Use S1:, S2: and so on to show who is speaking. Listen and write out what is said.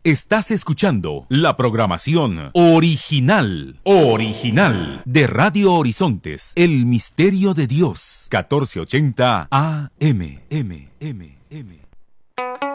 S1: Estás escuchando la programación original de Radio Horizontes, El Misterio de Dios, 1480 AM.